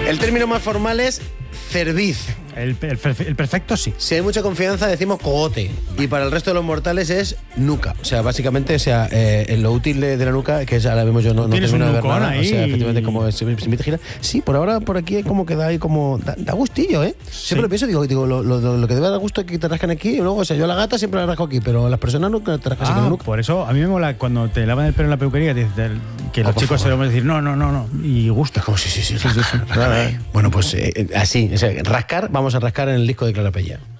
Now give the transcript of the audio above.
El término más formal es cerviz. El perfecto sí. Si hay mucha confianza decimos cogote. Y para el resto de los mortales es nuca. O sea, básicamente, en lo útil de la nuca, que es ahora mismo yo no ¿Tienes termino un de ver nucón nada. ahí? O sea, efectivamente, como se me gira. Sí, por ahora por aquí como que da ahí como... Da gustillo, ¿eh? Siempre lo pienso, digo lo que debe dar gusto es que te rascan aquí. Y luego, o sea, yo a la gata siempre la rasco aquí, pero las personas nunca te rascan aquí en la nuca. Por eso, a mí me mola cuando te lavan el pelo en la peluquería, que los chicos se lo van a decir, no. Y gusta. Como sí. Bueno, pues así. O sea, vamos a rascar en el disco de Clara Pella.